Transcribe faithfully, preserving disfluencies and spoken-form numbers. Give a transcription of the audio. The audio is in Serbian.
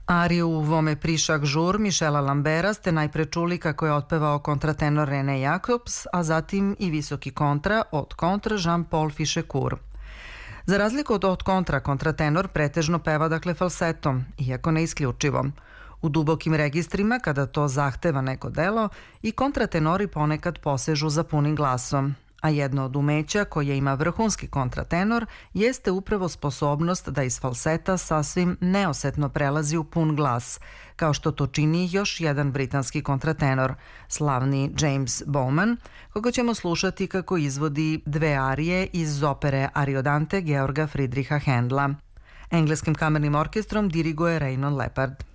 Ariju u Vome prišak žur Michela Lambera ste najpre čuli kako je otpevao kontratenor René Jacobs, a zatim i visoki kontra od kontra Jean-Paul Fichecourt. Za razliku od od kontra, kontratenor pretežno peva dakle falsetom, iako ne isključivo. U dubokim registrima, kada to zahteva neko delo, i kontratenori ponekad posežu za punim glasom. A jedno od umeća koje ima vrhunski kontratenor jeste upravo sposobnost da iz falseta sasvim neosetno prelazi u pun glas, kao što to čini još jedan britanski kontratenor, slavni James Bowman, koga ćemo slušati kako izvodi dve arije iz opere Ariodante Georga Friedricha Händla. Engleskim kamernim orkestrom diriguje Raymond Leppard.